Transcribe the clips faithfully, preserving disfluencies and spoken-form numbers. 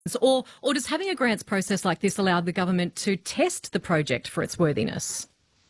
Or, or does having a grants process like this allow the government to test the project for its worthiness?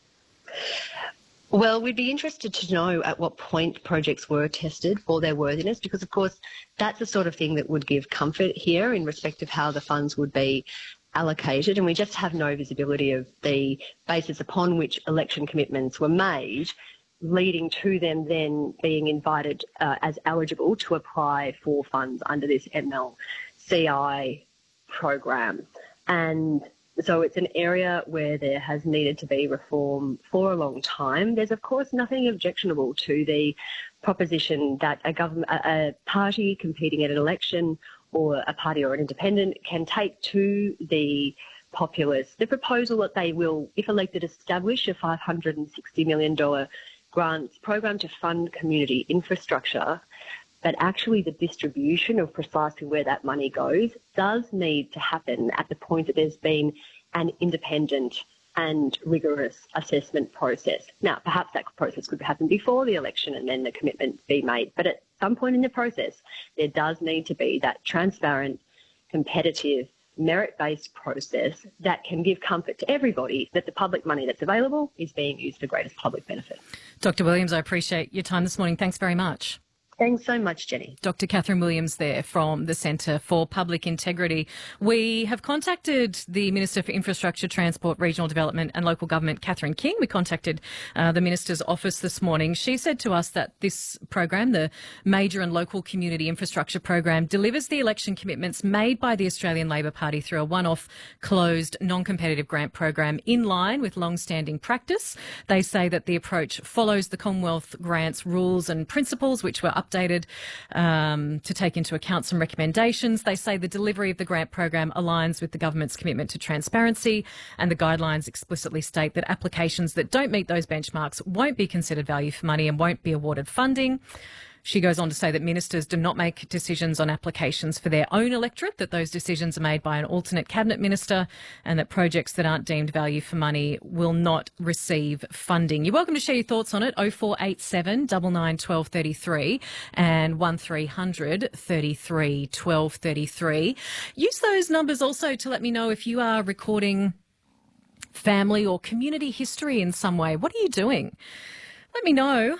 Well, we'd be interested to know at what point projects were tested for their worthiness, because, of course, that's the sort of thing that would give comfort here in respect of how the funds would be allocated, and we just have no visibility of the basis upon which election commitments were made, leading to them then being invited uh, as eligible to apply for funds under this M L C I program. And so it's an area where there has needed to be reform for a long time. There's, of course, nothing objectionable to the proposition that a government, a, a party competing at an election, or a party or an independent, can take to the populace the proposal that they will, if elected, establish a five hundred sixty million dollars grants program to fund community infrastructure. But actually the distribution of precisely where that money goes does need to happen at the point that there's been an independent and rigorous assessment process. Now, perhaps that process could happen before the election and then the commitment be made. But at some point in the process, there does need to be that transparent, competitive, merit-based process that can give comfort to everybody that the public money that's available is being used for greatest public benefit. Doctor Williams, I appreciate your time this morning. Thanks very much. Thanks so much, Jenny. Doctor Catherine Williams there from the Centre for Public Integrity. We have contacted the Minister for Infrastructure, Transport, Regional Development and Local Government, Catherine King. We contacted uh, the Minister's office this morning. She said to us that this program, the Major and Local Community Infrastructure Program, delivers the election commitments made by the Australian Labor Party through a one-off, closed, non-competitive grant program in line with long-standing practice. They say that the approach follows the Commonwealth grants rules and principles, which were updated um, to take into account some recommendations. They say the delivery of the grant program aligns with the government's commitment to transparency, and the guidelines explicitly state that applications that don't meet those benchmarks won't be considered value for money and won't be awarded funding. She goes on to say that ministers do not make decisions on applications for their own electorate, that those decisions are made by an alternate cabinet minister, and that projects that aren't deemed value for money will not receive funding. You're welcome to share your thoughts on it, oh four eight seven, nine nine, one two three three and one three hundred, thirty-three, twelve thirty-three. Use those numbers also to let me know if you are recording family or community history in some way. What are you doing? Let me know.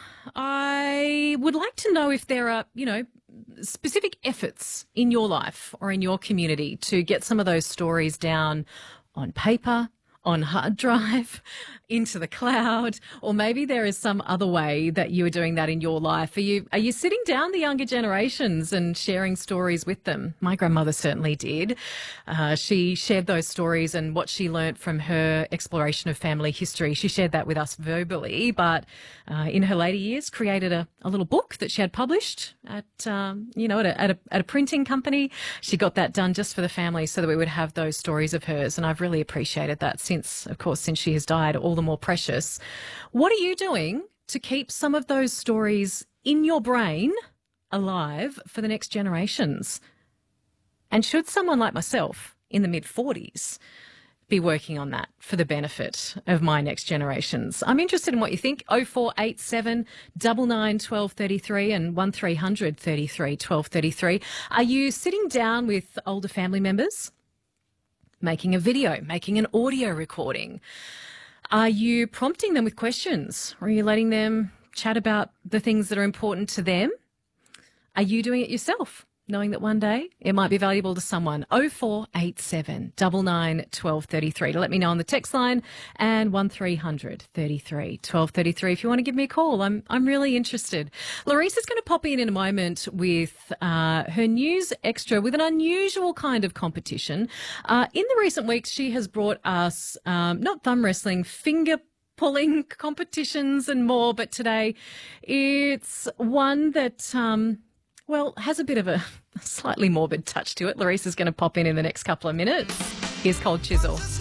I would like to know if there are, you know, specific efforts in your life or in your community to get some of those stories down on paper, on hard drive, into the cloud, or maybe there is some other way that you are doing that in your life. Are you, are you sitting down the younger generations and sharing stories with them? My grandmother certainly did. Uh, she shared those stories and what she learnt from her exploration of family history. She shared that with us verbally, but uh, in her later years created a, a little book that she had published at, um, you know, at a, at, a, at a printing company. She got that done just for the family so that we would have those stories of hers, and I've really appreciated that since, of course, since she has died, all the more precious. What are you doing to keep some of those stories in your brain alive for the next generations? And should someone like myself in the mid forties be working on that for the benefit of my next generations? I'm interested in what you think. oh four eight seven, nine nine, one two three three and one three hundred, thirty-three, twelve thirty-three. Are you sitting down with older family members, making a video, making an audio recording? Are you prompting them with questions, or are you letting them chat about the things that are important to them? Are you doing it yourself, knowing that one day it might be valuable to someone? oh four eight seven, nine nine, one two three three to let me know on the text line, and one three hundred, thirty-three, twelve thirty-three if you want to give me a call. I'm I'm really interested. Larissa's going to pop in in a moment with uh, her news extra with an unusual kind of competition. Uh, in the recent weeks, she has brought us um, not thumb wrestling, finger pulling competitions and more, but today it's one that um, well, has a bit of a slightly morbid touch to it. Larissa's going to pop in in the next couple of minutes. Here's Cold Chisel.